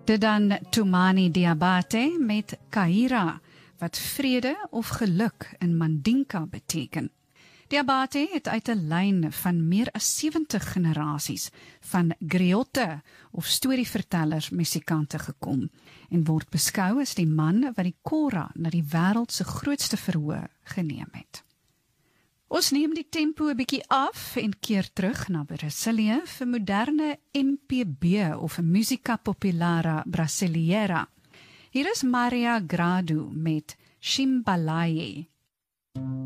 Dit dan Thumani Diabate met Kaira, wat vrede of geluk in Mandinka beteken. Diabate het uit 'n lyn van meer as 70 generasies van griotte of storievertellers musikante gekom en word beskou as die man wat die kora na die wêreld se grootste verhoog geneem het. Ons neem die tempo 'n bietjie af en keer terug na Brasilië vir moderne MPB of Musica Populara Brasileira. Hier is Maria Grado met Chimbalayi.